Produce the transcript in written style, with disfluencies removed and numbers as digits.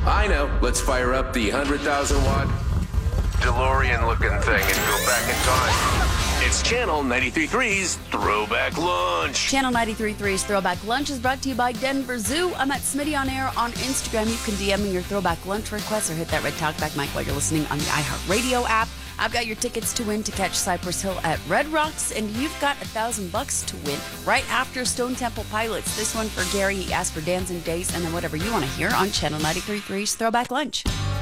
I know. Let's fire up the 100,000 watt DeLorean looking thing and go back in time. It's Channel 93.3's Throwback Lunch. Channel 93.3's Throwback Lunch is brought to you by Denver Zoo. I'm at Smitty on Air on Instagram. You can DM me your Throwback Lunch requests or hit that red talkback mic while you're listening on the iHeartRadio app. I've got your tickets to win to catch Cypress Hill at Red Rocks, and you've got $1,000 to win right after Stone Temple Pilots. This one for Gary. He asked for Dancing Days, and then whatever you want to hear on Channel 93.3's Throwback Lunch.